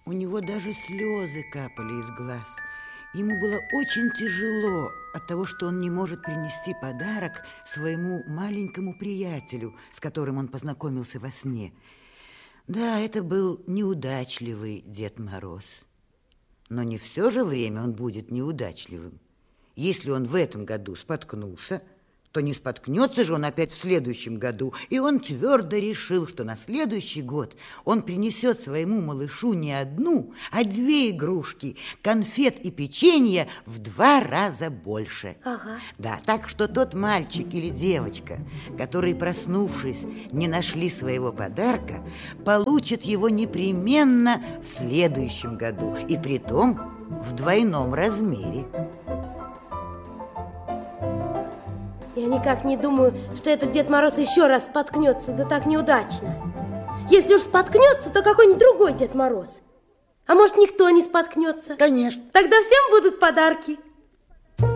У него даже слезы капали из глаз. Ему было очень тяжело от того, что он не может принести подарок своему маленькому приятелю, с которым он познакомился во сне. Да, это был неудачливый Дед Мороз. Но не все же время он будет неудачливым. Если он в этом году споткнулся, то не споткнется же он опять в следующем году. И он твердо решил, что на следующий год он принесет своему малышу не одну, а 2 игрушки, конфет и печенья в 2 раза больше. Ага. Да, так что тот мальчик или девочка, которые, проснувшись, не нашли своего подарка, получат его непременно в следующем году, и притом в 2 размере. Я никак не думаю, что этот Дед Мороз еще раз споткнется, да так неудачно. Если уж споткнется, то какой-нибудь другой Дед Мороз. А может, никто не споткнется? Конечно. Тогда всем будут подарки.